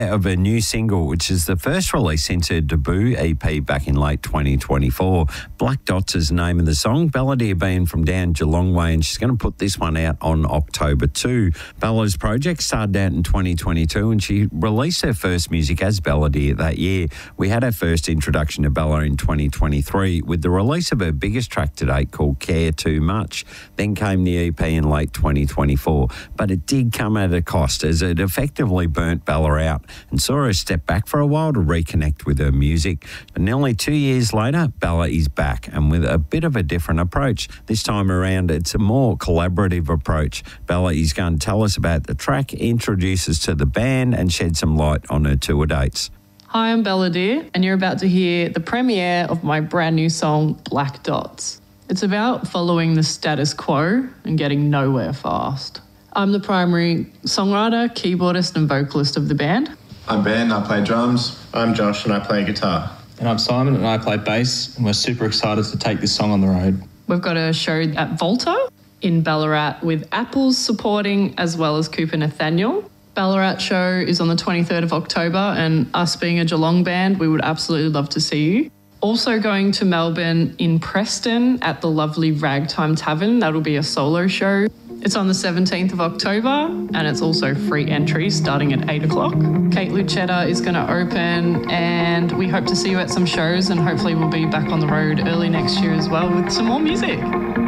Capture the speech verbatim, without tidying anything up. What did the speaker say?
of a new single, which is the first release since her debut E P back in late twenty twenty-four. Black Dots is the name of the song. Bella have been from down Geelong way, and she's going to put this one out on October second. Bella's project started out in twenty twenty-two, and she released her first music as Bella that year. We had our first introduction to Bella in twenty twenty-three with the release of her biggest track to date called Care Too Much. Then came the E P in late twenty twenty-four, but it did come at a cost as it effectively burnt Bella out and saw her step back for a while to reconnect with her music. But nearly two years later, Bella is back and with a bit of a different approach. This time around, it's a more collaborative approach. Bella is going to tell us about the track, introduce us to the band and shed some light on her tour dates. Hi, I'm Bella Deer, and you're about to hear the premiere of my brand new song, Black Dots. It's about following the status quo and getting nowhere fast. I'm the primary songwriter, keyboardist and vocalist of the band. I'm Ben, I play drums. I'm Josh and I play guitar. And I'm Simon and I play bass, and we're super excited to take this song on the road. We've got a show at Volta in Ballarat with Apples supporting as well as Cooper Nathaniel. Ballarat show is on the twenty-third of October, and us being a Geelong band, we would absolutely love to see you. Also going to Melbourne in Preston at the lovely Ragtime Tavern. That'll be a solo show. It's on the seventeenth of October and it's also free entry starting at eight o'clock. Kate Lucetta is going to open and we hope to see you at some shows, and hopefully we'll be back on the road early next year as well with some more music.